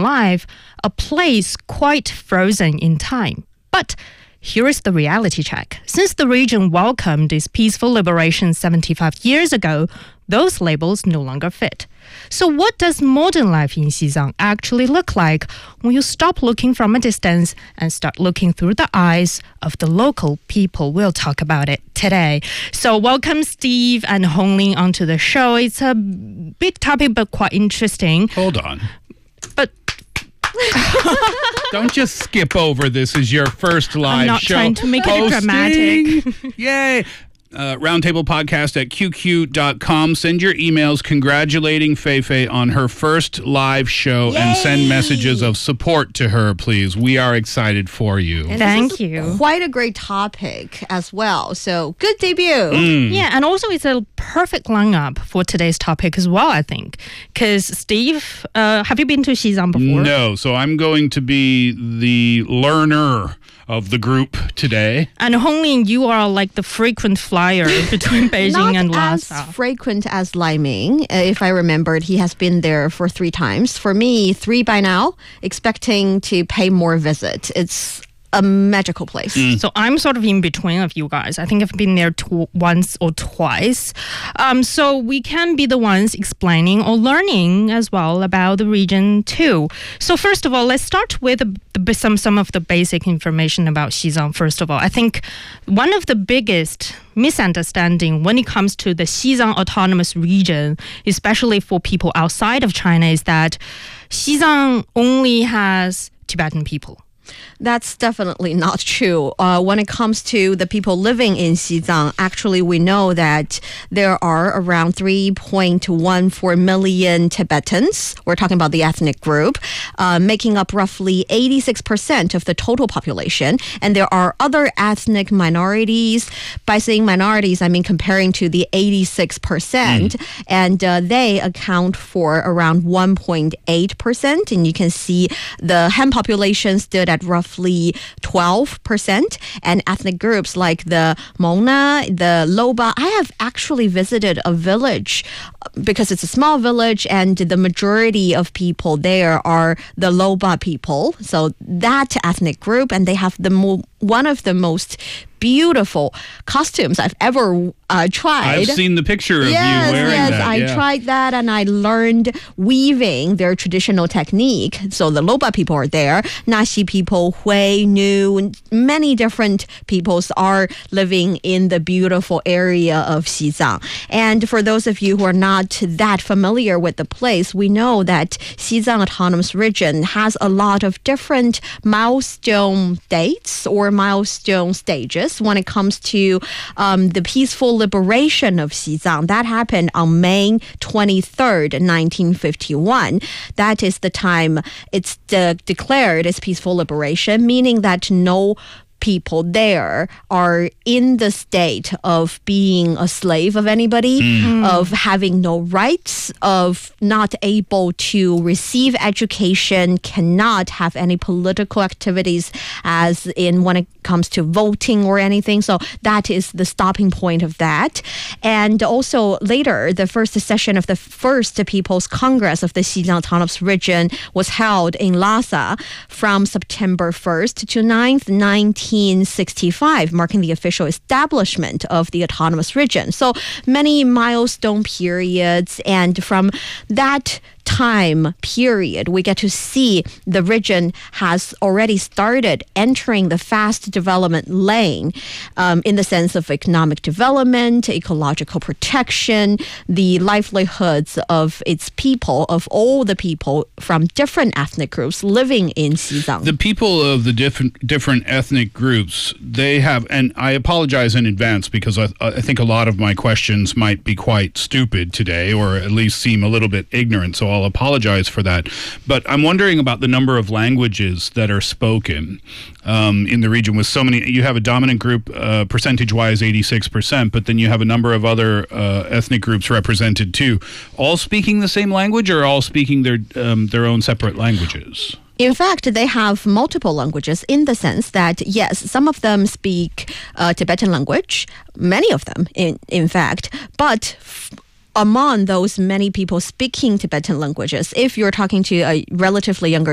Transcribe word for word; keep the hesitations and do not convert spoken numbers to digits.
Live, a place quite frozen in time. But here is the reality check. Since the region welcomed its peaceful liberation seventy-five years ago, those labels no longer fit. So what does modern life in Xizang actually look like when you stop looking from a distance and start looking through the eyes of the local people? We'll talk about it today. So welcome Steve and Hongling onto the show. It's a big topic but quite interesting. Hold on. But don't just skip over this as your first live I'm not show. trying to make Posting. it dramatic. Yay. Uh, roundtable podcast at q q dot com. Send your emails congratulating Feifei on her first live show. Yay! And send messages of support to her, please. We are excited for you. And Thank this is you. Quite a great topic as well. So good debut. Mm. Yeah, and also it's a perfect lineup for today's topic as well, I think. Because Steve, uh, have you been to Xizang before? No, so I'm going to be the learner of the group today. And Hongling, you are like the frequent flyer between Beijing Not and as Lhasa. frequent as Lai Ming. Uh, if I remembered, he has been there for three times. For me, three by now, expecting to pay more visit. It's a magical place. So I'm sort of in between of you guys. I think I've been there tw- once or twice. Um, so we can be the ones explaining or learning as well about the region too. So first of all, let's start with the, the, some, some of the basic information about Xizang. First of all, I think one of the biggest misunderstanding when it comes to the Xizang Autonomous Region, especially for people outside of China, is that Xizang only has Tibetan people. That's definitely not true. Uh, when it comes to the people living in Xizang, actually we know that there are around three point one four million Tibetans. We're talking about the ethnic group, uh, making up roughly eighty-six percent of the total population. And there are other ethnic minorities. By saying minorities, I mean comparing to the eighty-six percent. Mm. And uh, they account for around one point eight percent. And you can see the Han population stood at roughly twelve percent, and ethnic groups like the Mona, the Loba. I have actually visited a village because it's a small village, and the majority of people there are the Loba people. So that ethnic group, and they have the mo- one of the most beautiful costumes I've ever uh, tried. I've seen the picture of yes, you wearing yes, that. I yeah. tried that, and I learned weaving their traditional technique. So the Loba people are there, Naxi people, Hui, Nu, and many different peoples are living in the beautiful area of Xizang. And for those of you who are not that familiar with the place, we know that Xizang Autonomous Region has a lot of different milestone dates or milestone stages when it comes to um, the peaceful liberation of Xizang. That happened on May twenty-third, nineteen fifty-one. That is the time it's de- declared as peaceful liberation, meaning that no people there are in the state of being a slave of anybody, mm. of having no rights, of not able to receive education, cannot have any political activities as in when it comes to voting or anything. So that is the stopping point of that. And also later, the first session of the first People's Congress of the Xizang Autonomous Region was held in Lhasa from September first to ninth, nineteen sixty-five, marking the official establishment of the autonomous region. So many milestone periods, and from that time period, we get to see the region has already started entering the fast development lane um, in the sense of economic development, ecological protection, the livelihoods of its people, of all the people from different ethnic groups living in Xizang. The people of the different different ethnic groups, they have, and I apologize in advance because I, I think a lot of my questions might be quite stupid today, or at least seem a little bit ignorant, so I'll apologize for that. But I'm wondering about the number of languages that are spoken um, in the region with so many. You have a dominant group, uh, percentage-wise, eighty-six percent, but then you have a number of other uh, ethnic groups represented too. All speaking the same language, or all speaking their um, their own separate languages? In fact, they have multiple languages in the sense that, yes, some of them speak uh, Tibetan language, many of them, in, in fact, but f- among those many people speaking Tibetan languages, if you're talking to a relatively younger